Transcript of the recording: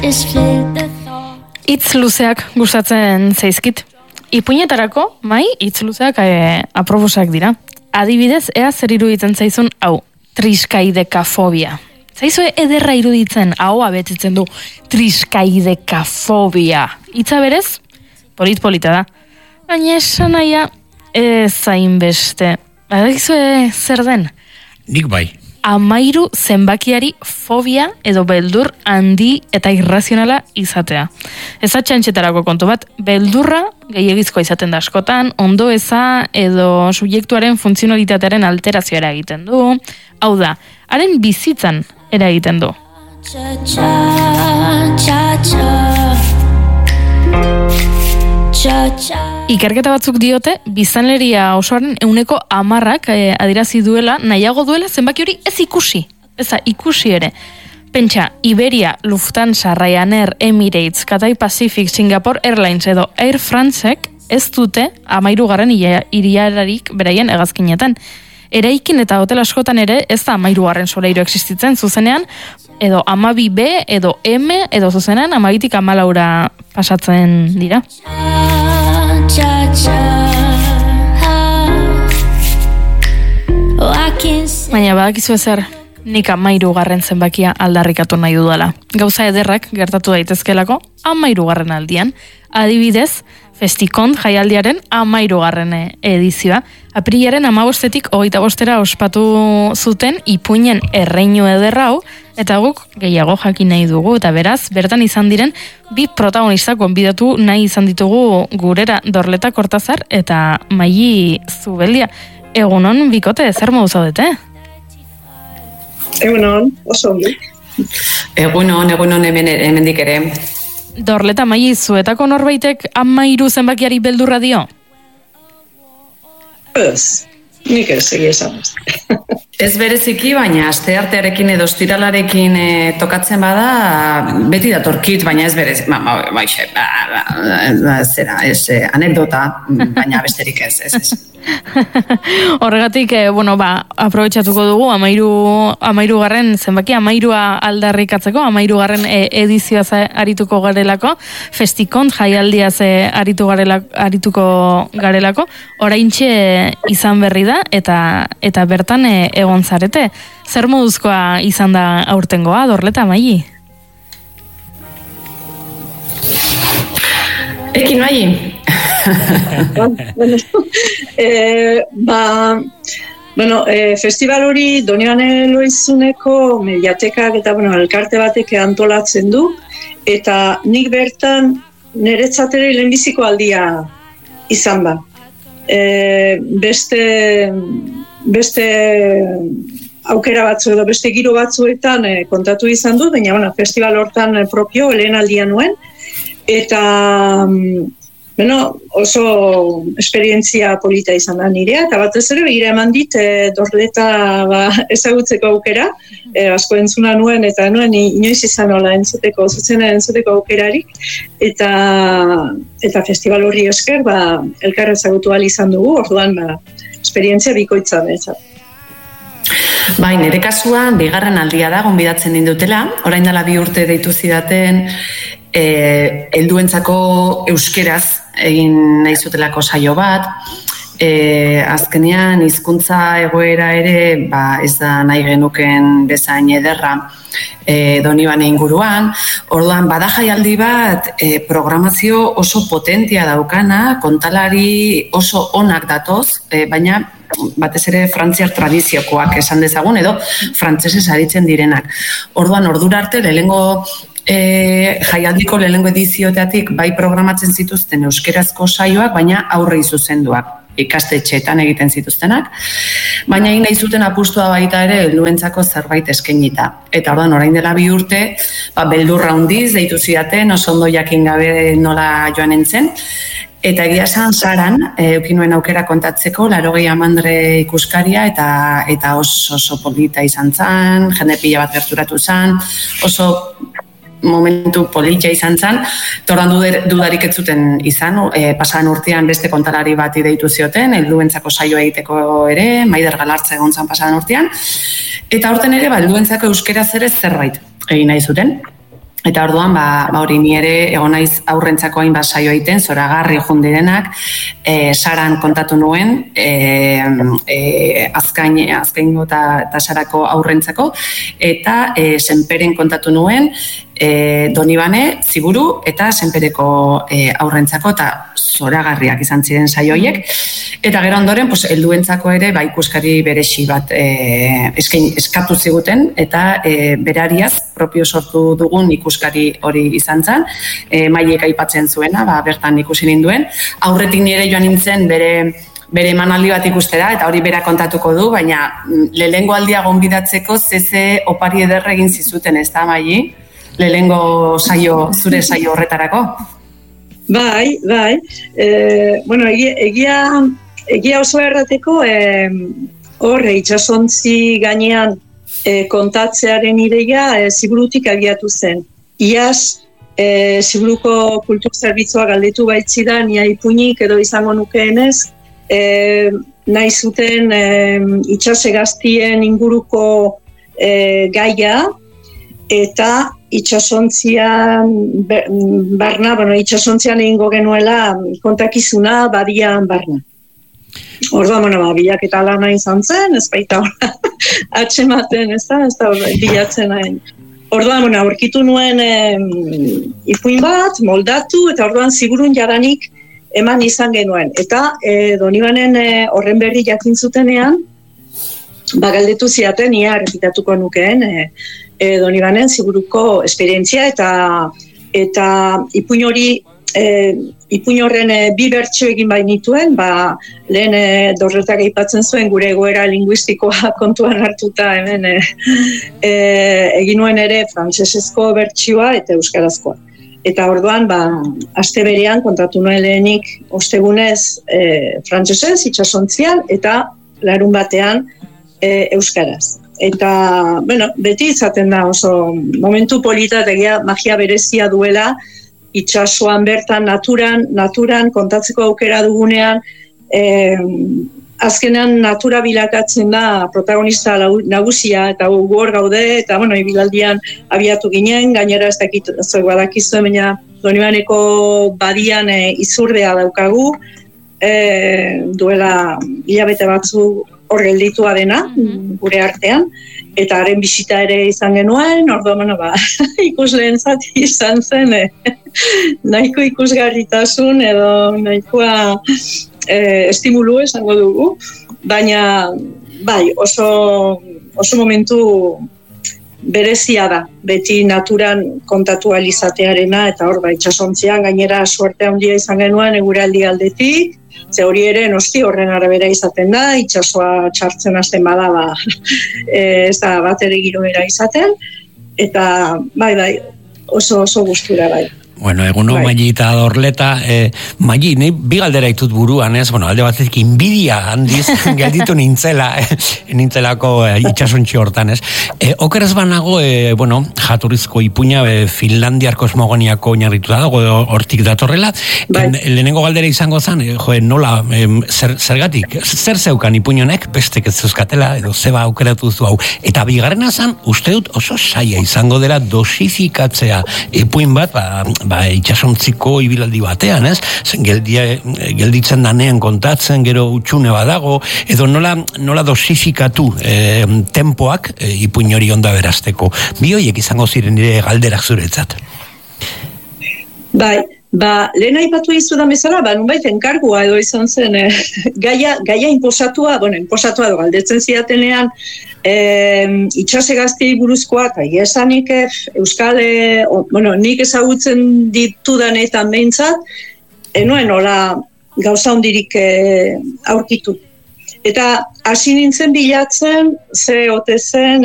Hitz luzeak gustatzen zaizkit. Ipuinetarako, hitz luzeak aproposak dira. Adibidez, ea zer iruditzen zaizun, hau, triskaidekafobia. Zaizue ederra iruditzen, hau abetitzen du, triskaidekafobia. Hitza berez, polita da. Baina esan naia, ez hainbeste. Badakizue zer den? Nik bai. 13 zenbakiari fobia edo beldur handi eta irrazionala izatea. Ez atxantxetarako kontu bat, beldurra gehiagizkoa izaten da askotan, ondo eza edo subjektuaren funtzionalitatearen alterazioa eragiten du. Hau da, haren bizitzan eragiten du. Ikerketa batzuk diote, biztanleria osoaren 10% adirazi duela, nahiago duela zenbaki hori ez ikusi. Eza, ikusi ere. Pentsa, Iberia, Lufthansa, Ryanair, Emirates, Cathay Pacific, Singapore Airlines edo Air Francek ez dute 13. hiriararik beraien hegazkinetan. Eraikin eta hotel askotan ere ez da 13. solairu existitzen zuzenean, edo 12B, edo M, edo zuzenean 12tik 14 pasatzen dira. Baina badakizu ezer, nik 13. zenbakia aldarrikatu nahi dudala. Gauza ederrak gertatu daitezkelako 13. aldian. Adibidez, Festikon jaialdiaren 13. edizioa. Aprilaren 15-tik 25-era ospatu zuten ipuinen erreinu ederrau, eta guk gehiago jakin nahi dugu, eta beraz, bertan izan diren, 2 protagonista gonbidatu nahi izan ditugu gurera, Dorleta Kortazar eta Maili Zubeldia. Egunon, bikote, zer modu zaudete? Egunon, oso ongi. Egunon hemendik ere. Dorleta, Maili, zuetako norbaitek 13 zenbakiari beldurra dio? Ez, nik ez egia esan. Ez bereziki, baina asteartearekin edo ostiralarekin tokatzen bada, beti datorkit, baina ez berez, anekdota, baina besterik ez. Horregatik, aprobetxatuko dugu, 13. zenbaki, 13 aldarrikatzeko, 13. edizioa arituko garelako, Festikon jaialdiaz arituko garelako, oraintxe izan berri da, eta bertan egon zarete. Zer moduzkoa izan da aurtengoa, Dorleta, Maili? Ekin, Maili? Festival hori Doniane Loizuneko mediatekak eta elkarte batek antolatzen du, eta nik bertan niretzatere lehenbiziko aldia izan da. Beste aukera batzu edo beste giro batzuetan kontatu izan du, baina festival hortan propio lehen aldia nuen, eta oso esperientzia polita izan da nirea, eta batez ere begira eman dit Dorleta ezagutzeko aukera, asko entzuna nuen, eta nuen inoiz izan nola zutzena entzuteko aukerarik, eta festival horri esker elkar ezagutu ahal izan dugu, orduan esperientzia bikoitza betzat. Bai, nire kasuan, 2. aldia da, gonbidatzen dindutela, orain dela 2 urte deitu zidaten, helduentzako euskeraz egin nahi zutelako saio bat, azkenean hizkuntza egoera ere ez da nahi genuken bezain ederra Donibane inguruan, orduan bada jaialdi bat programazio oso potentia daukana, kontalari oso onak datoz, baina batez ere frantziar tradiziokoak esan dezagun edo frantsesez aritzen direnak. Orduan ordura arte lehenengo jaialdiko lehenengo edizioetatik bai programatzen zituzten euskerazko saioak, baina aurrei zuzenduak ikastetxeetan egiten zituztenak, baina egin nahi zuten apustua baita ere helduentzako zerbait eskainita. Eta orduan orain dela 2 urte, beldurra handiz deitu zidaten, oso ondo jakin gabe nola joan entzen, eta egia esan Saran, eukin nuen aukera kontatzeko, 80 Amandre ikuskaria, eta oso polita izan zen, jende pila bat gerturatu zen, oso momentu politia izan zen, tordan dudarik ez zuten izan, pasan urtean beste kontalari bat deitu zioten, helduentzako saioa egiteko ere, Maider Galartza egon zen pasan urtean, eta horten ere helduentzako euskeraz ere zerbait egin nahi zuten. Eta orduan, hori ni ere egon naiz aurrentzako hainbat saio egiten, zoragarri jundirenak, Saran kontatu nuen, azkaingo eta Sarako aurrentzako, eta Senperen kontatu nuen, Donibane, Ziburu eta Senpereko aurrentzako, eta zoragarriak izan ziren saioiek. Eta gero ondoren, helduentzako ere, ikuskari beresi bat eskatu ziguten, eta berariaz, propio sortu dugun ikuskari hori izan zen, Maiek aipatzen zuena, bertan ikusi ninduen. Aurretik nire joan nintzen bere emanaldi bat ikustera, eta hori bera kontatuko du, baina lehengo aldia gonbidatzeko zeze opari ederra egin zizuten, ez da, Mai? Lehengo zure saio horretarako? Bai. Bueno, egia oso errateko, horre, itxasontzi gainean kontatzearen ideia Ziburutik abiatu zen. Iaz, Ziburuko kultur zerbitzua galdetu baitzidan, ia ipuinik edo izango nukeenez, nahi zuten itxasegaztien inguruko gaia, eta itxasontzian barna, itxasontzian egingo genuela kontakizuna badian barna. Orduan, bilaketa lana izan zen, ez baita atxematen, ez da bilatzen nahi. Orduan, aurkitu nuen ipuin bat, moldatu, eta orduan Ziburun jadanik eman izan genuen. Eta Donibanen horren berri jakin zutenean, galdetu ziaten, ia errepitatuko nukeen, Donibanen Ziburuko esperientzia, eta ipuin horren bi bertsio egin bainituen, lehen Dorretak aipatzen zuen gure egoera linguistikoa kontuan hartuta hemen egin nuen ere frantsesezko bertsioa eta euskarazkoa. Eta orduan, aste berean kontatu nuen lehenik ostegunez frantsesez, itxasontzian, eta larun batean euskaraz. Eta, beti izaten da oso momentu politategia magia berezia duela, itxasoan bertan, naturan kontatzeko aukera dugunean, azkenean natura bilakatzen da protagonista nagusia, eta hor gaude, eta ibilaldian abiatu ginen, gainera ez dakit badakizu, baina Donibaneko badian izurdea daukagu, duela hilabete batzu hor gelditua dena, gure artean, eta haren bisita ere izan genuen, orduan, ikusleentzat izan zen, nahiko ikusgarritasun edo nahikoa estimulu esango dugu, baina oso momentu berezia da, beti naturan kontatu alizatearena, eta hor, itxasontzian gainera suerte handia izan genuen eguraldi aldetik, ze hori ere noski horren arabera izaten da, itxasoa txartzen hasten bada, ez da bat ere giroera izaten, eta oso gustura bai. Bueno, eguno Maili eta Dorleta, Maili, ni bi galdera ditut buruan, ez? Bueno, alde batetik inbidia handiz gelditu nintzelako itxasontxi hortan, ez? Okeraz banago, jatorrizko ipuina Finlandiar kosmogoniako oinarrituta dago, hortik datorrela. Lehenengo galdera izango zen, nola, zergatik, zer zeukan ipuinonek, bestek ez zeuzkatela, edo zeba aukeratu zu hau. Eta bigarrena zen, uste dut oso saia izango dela dosifikatzea ipuin bat, itxasontziko ibilaldi batean, ez? Gelditzen danean kontatzen, gero utxune badago, edo nola dosifikatu tempoak ipuin hori onda berazteko. Bi horiek izango ziren nire galderak zuretzat. Lehen aipatu izudan bezala, nunbait enkargua edo izan zen, gaia inposatua edo galdetzen zidatenean, itxasegaztiei buruzkoa, eta esanik euskal, nik ezagutzen ditudanetan behintzat, enuen nola gauza hondirik aurkitu. Eta hasi nintzen bilatzen, ze ote zen,